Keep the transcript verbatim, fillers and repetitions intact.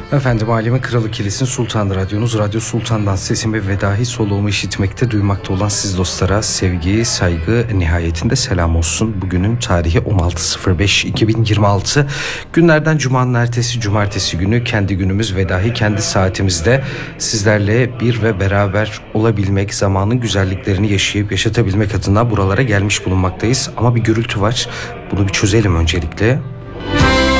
Efendim, alemin kralı kilisin sultanı radyonuz Radyo Sultan'dan sesimi ve dahi soluğumu işitmekte duymakta olan siz dostlara sevgi, saygı nihayetinde selam olsun. Bugünün tarihi on altı beş iki bin yirmi altı, günlerden cumanın ertesi cumartesi günü, kendi günümüz ve dahi kendi saatimizde sizlerle bir ve beraber olabilmek, zamanın güzelliklerini yaşayıp yaşatabilmek adına buralara gelmiş bulunmaktayız. Ama bir gürültü var, bunu bir çözelim öncelikle.